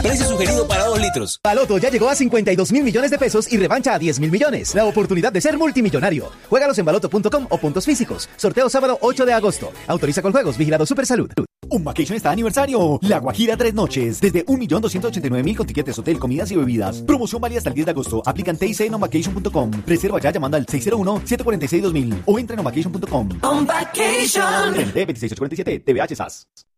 Precio sugerido para 2 litros. Baloto ya llegó a 52.000 millones de pesos y revancha a 10.000 millones. La oportunidad de ser multimillonario. Juégalos en baloto.com o puntos físicos. Sorteo sábado 8 de agosto. Autoriza con juegos. Vigilado Supersalud. Un Vacation está de aniversario. La Guajira 3 noches. Desde 1.289.000 con tiquetes, hotel, comidas y bebidas. Promoción válida hasta el 10 de agosto. Aplican TIC en onvacation.com. Reserva ya llamando al 601-746-2000 o entra en onvacation.com. On Vacation. TNT 26847. TVH SAS.